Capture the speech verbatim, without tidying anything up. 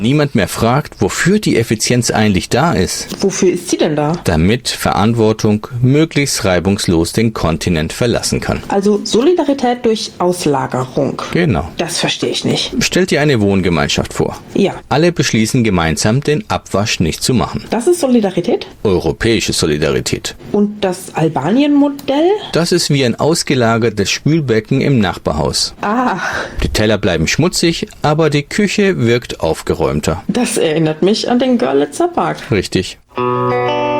niemand mehr fragt, wofür die Effizienz eigentlich da ist. Wofür ist sie denn da? Damit Verantwortung möglichst reibungslos den Kontinent verlassen kann. Also Solidarität durch Auslagerung. Genau. Das verstehe ich nicht. Stellt dir eine Wohngemeinschaft vor. Ja. Alle beschließen gemeinsam, den Abwasch nicht zu machen. Das ist Solidarität? Europäische Solidarität. Und das Albanien-Modell? Das ist wie ein ausgelagertes Spülbecken im Nachbarhaus. Ah, Die Teller bleiben schmutzig, aber die Küche wirkt aufgeräumter. das erinnert mich an den Görlitzer Park. Richtig.